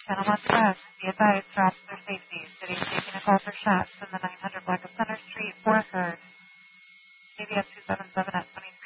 Channel 1 West, be advised, drops for safety. City is taking a call for shots in the 900 block of Center Street, 4th Third. CBS 277 at 23.